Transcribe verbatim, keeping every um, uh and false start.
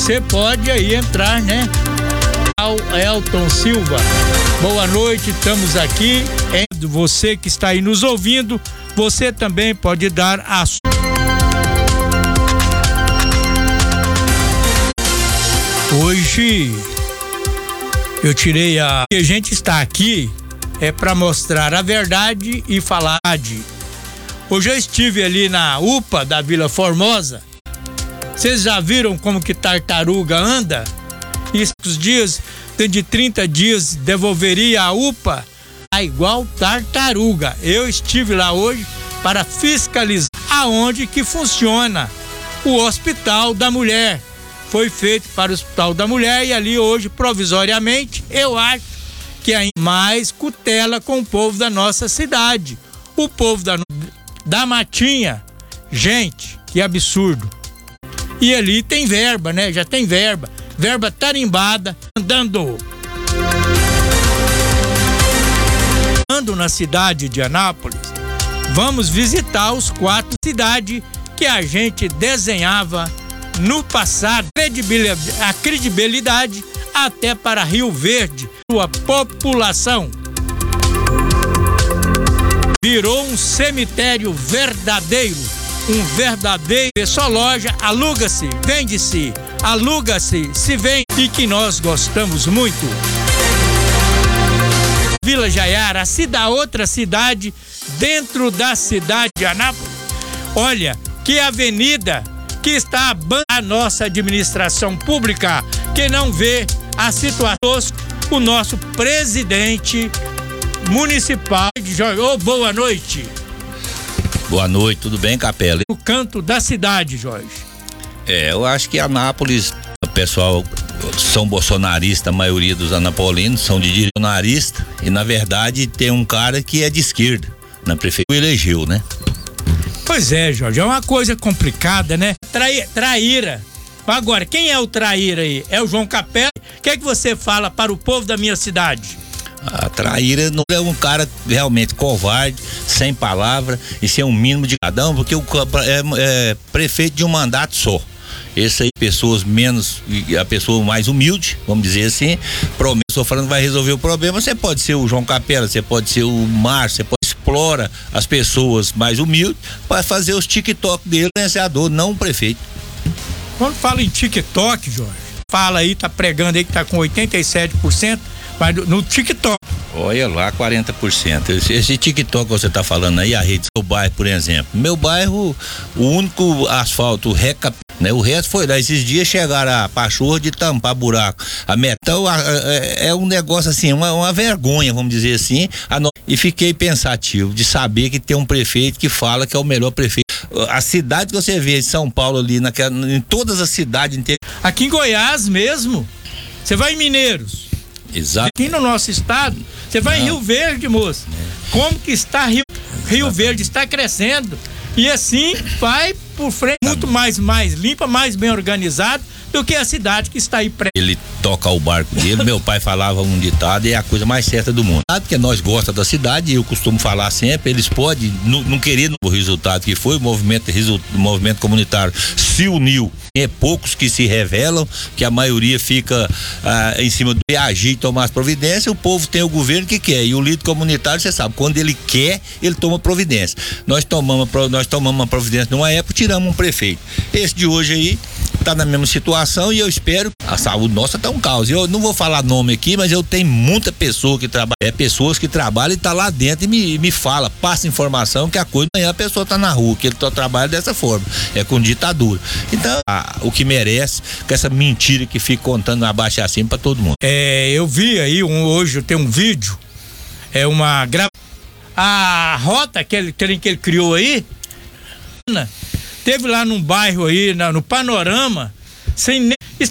você pode aí entrar, né? Elton Silva, boa noite, estamos aqui. Você que está aí nos ouvindo, você também pode dar a sua. Hoje eu tirei a. A gente está aqui é para mostrar a verdade e falar a verdade. Hoje eu estive ali na U P A da Vila Formosa. Vocês já viram como que tartaruga anda? E os dias, dentro de trinta dias, devolveria a U P A a igual tartaruga. Eu estive lá hoje para fiscalizar aonde que funciona o Hospital da Mulher. Foi feito para o Hospital da Mulher e ali hoje, provisoriamente, eu acho que ainda mais cutela com o povo da nossa cidade. O povo da, da Matinha, gente, que absurdo. E ali tem verba, né? Já tem verba. Verba tarimbada, andando. Andando na cidade de Anápolis, vamos visitar os quatro cidades que a gente desenhava no passado. A credibilidade até para Rio Verde, sua população. Virou um cemitério verdadeiro. Um verdadeiro, só loja, aluga-se, vende-se, aluga-se, se vende e que nós gostamos muito. Vila Jaiara, se dá outra cidade dentro da cidade de Anápolis. Olha, que avenida que está a nossa administração pública, que não vê a situação. O nosso presidente municipal de Jorge. Oh, boa noite. Boa noite, tudo bem, Capela? O canto da cidade, Jorge. É, eu acho que Anápolis, o pessoal são bolsonaristas, a maioria dos anapolinos são de direita bolsonarista, e na verdade tem um cara que é de esquerda, na prefeitura elegeu, né? Pois é, Jorge, é uma coisa complicada, né? Trai, traíra. Agora, quem é o traíra aí? É o João Capela? O que é que você fala para o povo da minha cidade? A traíra não é um cara realmente covarde, sem palavra, e sem um mínimo de cadão, porque o é, é prefeito de um mandato só. Esse aí, pessoas menos, a pessoa mais humilde, vamos dizer assim, promete, estou falando que vai resolver o problema. Você pode ser o João Capela, você pode ser o Márcio, você pode explora as pessoas mais humildes para fazer os TikTok dele, vencedor, não o prefeito. Quando fala em TikTok, Jorge, fala aí, tá pregando aí que tá com oitenta e sete por cento. Mas no TikTok. Olha lá, quarenta por cento. Esse, esse TikTok que você tá falando aí, a rede do seu bairro, por exemplo. Meu bairro, o único asfalto recap, né? O resto foi lá. Esses dias chegaram a pachorra de tampar buraco. A metal é, é um negócio assim, uma, uma vergonha, vamos dizer assim. No... E fiquei pensativo de saber que tem um prefeito que fala que é o melhor prefeito. A cidade que você vê em São Paulo ali, naquela, em todas as cidades inteiras. Aqui em Goiás mesmo, você vai em Mineiros. Exato. Aqui no nosso estado, você vai Não. em Rio Verde, moço. É. Como que está Rio, Rio Verde? Está crescendo. E assim vai por frente, muito mais, mais limpa, mais bem organizado do que a cidade que está aí pré. Ele toca o barco dele. Meu pai falava um ditado, é a coisa mais certa do mundo. Porque nós gostamos da cidade, e eu costumo falar sempre, eles podem não, não querer o resultado que foi, o movimento, o movimento comunitário se uniu. É poucos que se revelam, que a maioria fica ah, em cima de agir e tomar as providências. O povo tem o governo que quer, e o líder comunitário, você sabe, quando ele quer, ele toma providência. Nós tomamos, nós tomamos uma providência numa época, tiramos um prefeito. Esse de hoje aí tá na mesma situação, e eu espero, a saúde nossa tá um caos. Eu não vou falar nome aqui, mas eu tenho muita pessoa que trabalha, é pessoas que trabalham e tá lá dentro e me, me fala, passa informação que a coisa, amanhã a pessoa tá na rua, que ele tá, trabalha dessa forma, é com ditadura. Então, a, o que merece, com essa mentira que fica contando abaixo e acima pra todo mundo. É, eu vi aí, um, hoje eu tenho um vídeo, é uma gra... a rota que ele, que ele criou aí, teve lá num bairro aí, na, no Panorama, sem nem